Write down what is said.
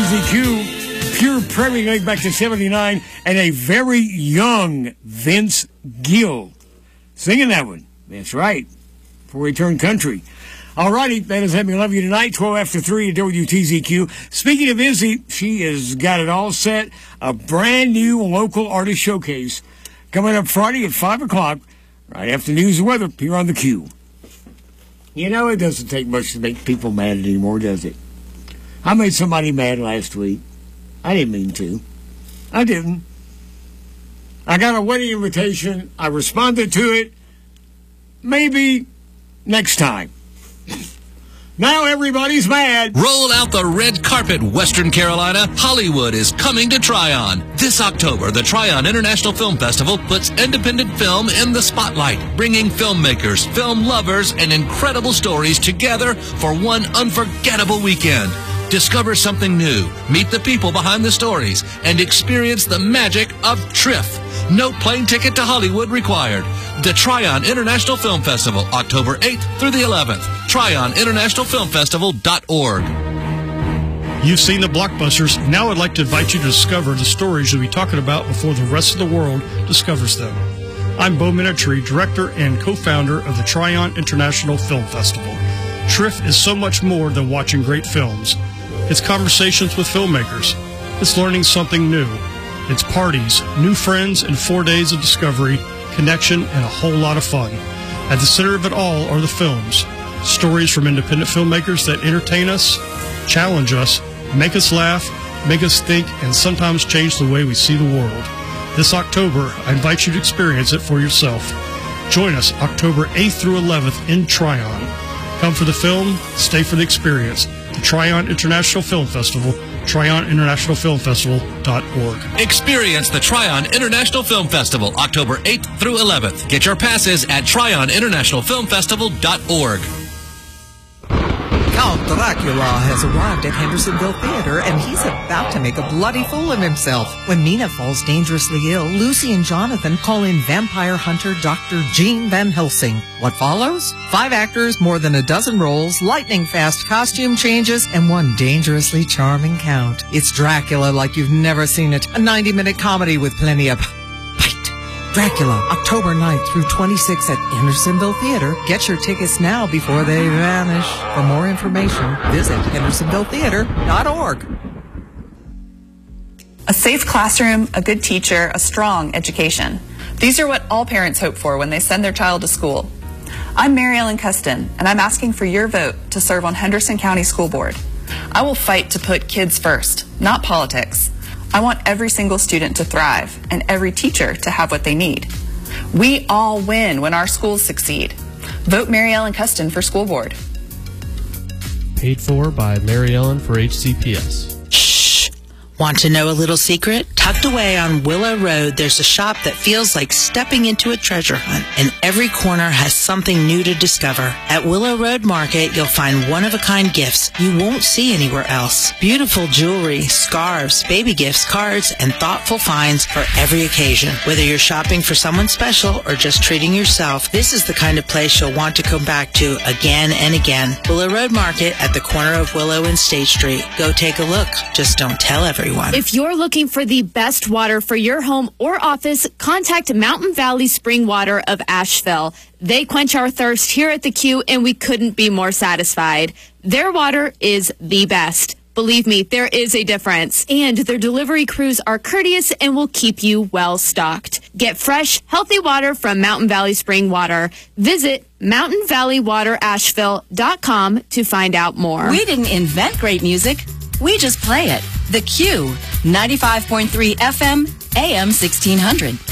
WTZQ, pure Premier League back to 79, and a very young Vince Gill singing that one. That's right, before he turned country. All righty, that is Having Love You Tonight, 12 after 3 at WTZQ. Speaking of Izzy, she has got it all set. A brand new local artist showcase coming up Friday at 5 o'clock, right after news and weather, here on The Q. You know, it doesn't take much to make people mad anymore, does it? I made somebody mad last week. I didn't mean to. I didn't. I got a wedding invitation. I responded to it. Maybe next time. Now everybody's mad. Roll out the red carpet, Western Carolina. Hollywood is coming to Tryon. This October, the Tryon International Film Festival puts independent film in the spotlight, bringing filmmakers, film lovers, and incredible stories together for one unforgettable weekend. Discover something new, meet the people behind the stories, and experience the magic of TRIFF. No plane ticket to Hollywood required. The Tryon International Film Festival, October 8th through the 11th. TryonInternationalFilmFestival.org. You've seen the blockbusters. Now I'd like to invite you to discover the stories you'll be talking about before the rest of the world discovers them. I'm Bo Minatry, director and co-founder of the Tryon International Film Festival. TRIFF is so much more than watching great films. It's conversations with filmmakers. It's learning something new. It's parties, new friends, and 4 days of discovery, connection, and a whole lot of fun. At the center of it all are the films. Stories from independent filmmakers that entertain us, challenge us, make us laugh, make us think, and sometimes change the way we see the world. This October, I invite you to experience it for yourself. Join us October 8th through 11th in Tryon. Come for the film, stay for the experience. The Tryon International Film Festival, TryonInternationalFilmFestival.org. Experience the Tryon International Film Festival, October 8th through 11th. Get your passes at TryonInternationalFilmFestival.org. Count Dracula has arrived at Hendersonville Theater, and he's about to make a bloody fool of himself. When Mina falls dangerously ill, Lucy and Jonathan call in vampire hunter Dr. Gene Van Helsing. What follows? 5 actors, more than a dozen roles, lightning-fast costume changes, and one dangerously charming count. It's Dracula like you've never seen it. A 90-minute comedy with plenty of bite. Dracula, October 9th through 26th at Hendersonville Theater. Get your tickets now before they vanish. For more information, visit hendersonvilletheater.org. A safe classroom, a good teacher, a strong education. These are what all parents hope for when they send their child to school. I'm Mary Ellen Custon, and I'm asking for your vote to serve on Henderson County School Board. I will fight to put kids first, not politics. I want every single student to thrive and every teacher to have what they need. We all win when our schools succeed. Vote Mary Ellen Custon for school board. Paid for by Mary Ellen for HCPS. Shh! Want to know a little secret? Tucked away on Willow Road, there's a shop that feels like stepping into a treasure hunt, and every corner has something new to discover. At Willow Road Market, you'll find one-of-a-kind gifts you won't see anywhere else. Beautiful jewelry, scarves, baby gifts, cards, and thoughtful finds for every occasion. Whether you're shopping for someone special or just treating yourself, this is the kind of place you'll want to come back to again and again. Willow Road Market at the corner of Willow and State Street. Go take a look. Just don't tell everyone. If you're looking for the best water for your home or office, contact Mountain Valley Spring Water of Asheville. They quench our thirst here at the Q, and we couldn't be more satisfied. Their water is the best. Believe me, there is a difference. And their delivery crews are courteous and will keep you well stocked. Get fresh, healthy water from Mountain Valley Spring Water. Visit mountainvalleywaterasheville.com to find out more. We didn't invent great music. We just play it. The Q, 95.3 FM, AM 1600.